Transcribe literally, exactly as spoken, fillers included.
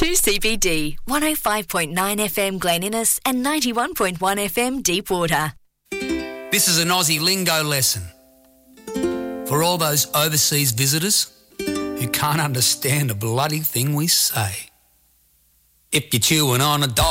two C B D, one oh five point nine F M Glen Innes and ninety-one point one F M Deepwater. This is an Aussie lingo lesson for all those overseas visitors who can't understand a bloody thing we say. If you're chewing on a dog